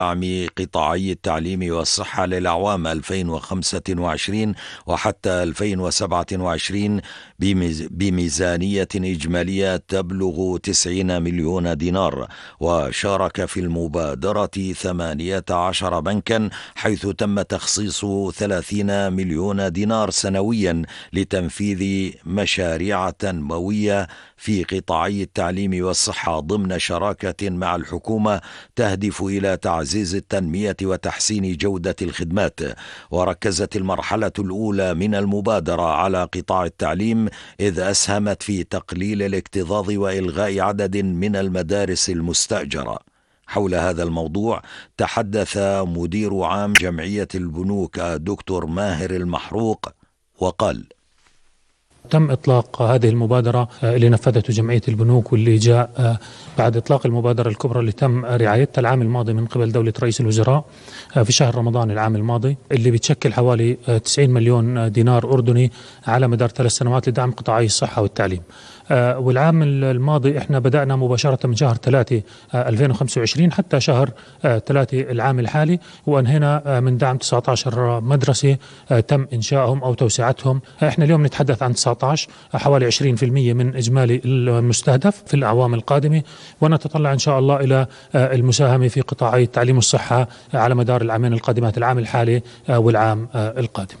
دعم قطاعي التعليم والصحة للأعوام 2025 وحتى 2027 بميزانية إجمالية تبلغ 90 مليون دينار. وشارك في المبادرة 18 بنكا، حيث تم تخصيص 30 مليون دينار سنويا لتنفيذ مشاريع تنموية في قطاعي التعليم والصحة ضمن شراكة مع الحكومة تهدف إلى تعزيز التنمية وتحسين جودة الخدمات. وركزت المرحلة الأولى من المبادرة على قطاع التعليم، إذ أسهمت في تقليل الاكتظاظ وإلغاء عدد من المدارس المستأجرة. حول هذا الموضوع تحدث مدير عام جمعية البنوك الدكتور ماهر المحروق وقال: تم إطلاق هذه المبادرة اللي نفذته جمعية البنوك، واللي جاء بعد إطلاق المبادرة الكبرى اللي تم رعايتها العام الماضي من قبل دولة رئيس الوزراء في شهر رمضان العام الماضي، اللي بتشكل حوالي 90 مليون دينار أردني على مدار 3 سنوات لدعم قطاعي الصحة والتعليم. والعام الماضي احنا بدأنا مباشرة من شهر 3 2025 حتى شهر 3 العام الحالي، وانهينا من دعم 19 مدرسة تم إنشائهم أو توسعتهم. احنا اليوم نتحدث عن 19، حوالي 20% من إجمالي المستهدف في الأعوام القادمة، ونتطلع إن شاء الله إلى المساهمة في قطاعي التعليم والصحة على مدار العامين القادمات، العام الحالي والعام القادم.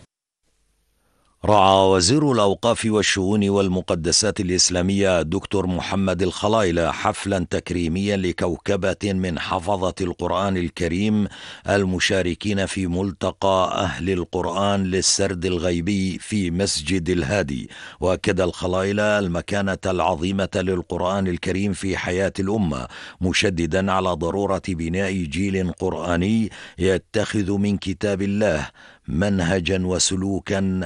رعى وزير الأوقاف والشؤون والمقدسات الإسلامية الدكتور محمد الخلايلة حفلا تكريميا لكوكبة من حفظة القرآن الكريم المشاركين في ملتقى أهل القرآن للسرد الغيبي في مسجد الهادي. وأكد الخلايلة المكانة العظيمة للقرآن الكريم في حياة الأمة، مشددا على ضرورة بناء جيل قرآني يتخذ من كتاب الله منهجا وسلوكا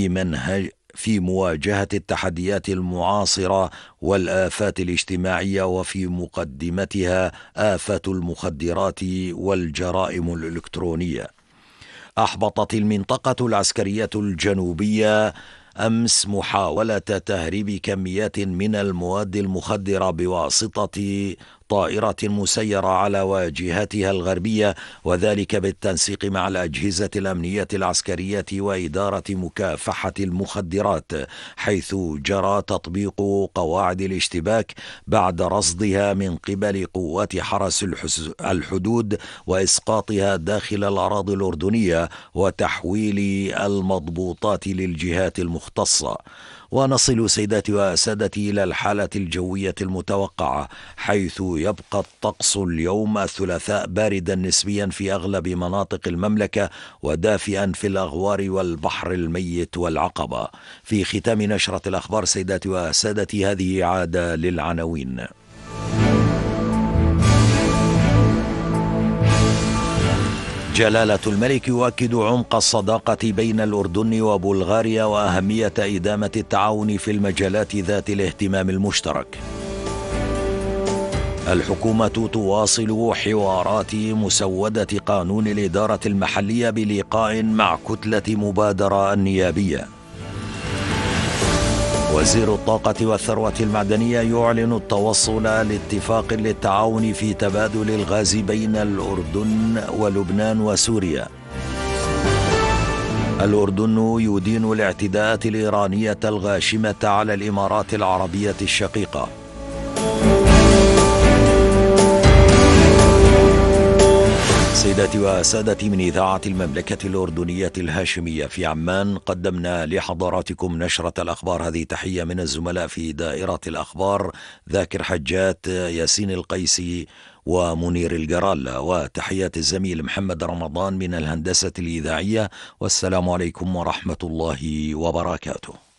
في مواجهة التحديات المعاصرة والآفات الاجتماعية، وفي مقدمتها آفة المخدرات والجرائم الإلكترونية. أحبطت المنطقة العسكرية الجنوبية أمس محاولة تهريب كميات من المواد المخدرة بواسطة طائرة مسيرة على واجهتها الغربية، وذلك بالتنسيق مع الأجهزة الأمنية العسكرية وإدارة مكافحة المخدرات، حيث جرى تطبيق قواعد الاشتباك بعد رصدها من قبل قوات حرس الحدود وإسقاطها داخل الأراضي الأردنية وتحويل المضبوطات للجهات المختصة. ونصل سيداتي وسادتي إلى الحالة الجوية المتوقعة، حيث يبقى الطقس اليوم الثلاثاء باردا نسبيا في أغلب مناطق المملكة ودافئا في الأغوار والبحر الميت والعقبة. في ختام نشرة الأخبار سيداتي وسادتي هذه عادة للعناوين. جلالة الملك يؤكد عمق الصداقة بين الأردن وبلغاريا وأهمية إدامة التعاون في المجالات ذات الاهتمام المشترك. الحكومة تواصل حوارات مسودة قانون الإدارة المحلية بلقاء مع كتلة مبادرة النيابية. وزير الطاقة والثروة المعدنية يعلن التوصل لاتفاق للتعاون في تبادل الغاز بين الأردن ولبنان وسوريا. الأردن يدين الاعتداءات الإيرانية الغاشمة على الإمارات العربية الشقيقة. سيداتي وسادتي، من إذاعة المملكة الأردنية الهاشمية في عمان قدمنا لحضراتكم نشرة الأخبار. هذه تحية من الزملاء في دائرة الأخبار ذاكر حجات، ياسين القيسي ومنير الجرال، وتحيات الزميل محمد رمضان من الهندسة الإذاعية. والسلام عليكم ورحمة الله وبركاته.